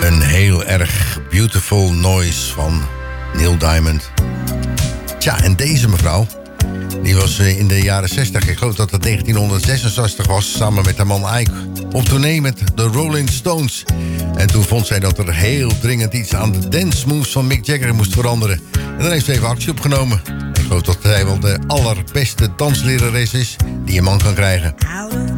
Een heel erg beautiful noise van Neil Diamond. Tja, en deze mevrouw, die was in de jaren 60, ik geloof dat het 1966 was, samen met haar man Ike, op tournee met de Rolling Stones. En toen vond zij dat er heel dringend iets aan de dance moves van Mick Jagger moest veranderen. En dan heeft ze even actie opgenomen. Ik geloof dat hij wel de allerbeste danslerares is die een man kan krijgen.